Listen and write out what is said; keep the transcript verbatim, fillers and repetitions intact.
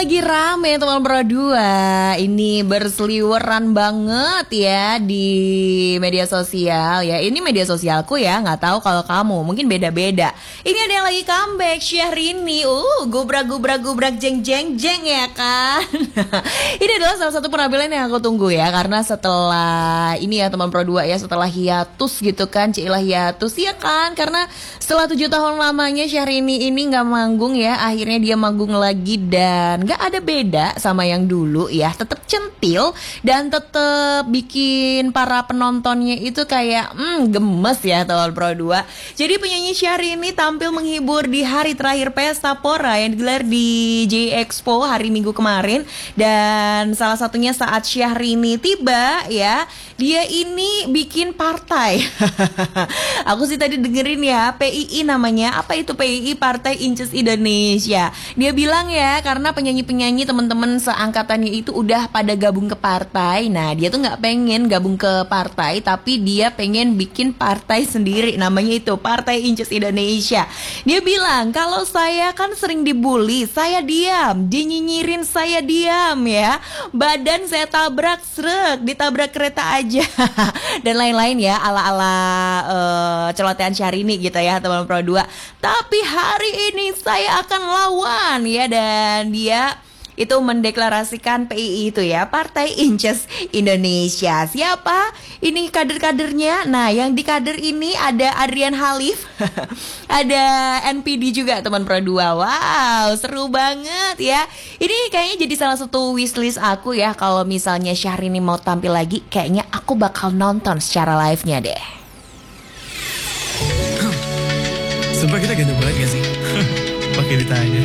lagi rame teman berdua. Ini berseliweran banget ya di media sosial ya. Ini media sosialku ya, nggak tahu kalau kamu mungkin beda-beda. Ini ada yang lagi comeback, Syahrini. Uh, gubrak gubrak gubrak jeng jeng jeng ya kan. Ini adalah salah satu penampilan yang aku tunggu ya, karena setelah ini ya teman berdua ya, setelah hiatus gitu kan, Cilah hiatus ya kan, karena setelah tujuh tahun lamanya Syahrini ini nggak manggung ya, akhirnya dia manggung lagi dan nggak ada beda sama yang dulu ya, tetap centil dan tetap bikin para penontonnya itu kayak hmm, gemes ya teman Pro dua. Jadi penyanyi Syahrini tampil menghibur di hari terakhir Pesta Pora yang digelar di J Expo hari Minggu kemarin, dan salah satunya saat Syahrini tiba ya, dia ini bikin partai. Aku sih tadi dengerin ya, P I I namanya. Apa itu P I I? Partai Inces Indonesia. Dia bilang ya, karena penyanyi-penyanyi teman-teman seangkatannya itu udah pada gabung ke partai. Nah, dia tuh nggak pengen gabung ke partai, tapi dia pengen bikin partai sendiri. Namanya itu Partai Inces Indonesia. Dia bilang, kalau saya kan sering dibully, saya diam. Dinyinyirin, saya diam ya. Badan saya tabrak, srek, ditabrak kereta aja. Dan lain-lain ya, ala-ala uh, celotehan Syahrini gitu ya teman Pro dua. Tapi hari ini saya akan lawan ya, dan dia itu mendeklarasikan P I I itu ya, Partai Inces Indonesia. Siapa ini kader-kadernya? Nah, yang di kader ini ada Adrian Halif, ada N P D juga teman Pro dua. Wow, seru banget ya. Ini kayaknya jadi salah satu wishlist aku ya, kalau misalnya Syahrini mau tampil lagi, kayaknya aku bakal nonton secara live-nya deh. Sumpah kita ganteng banget gak sih? Pakai ditanya.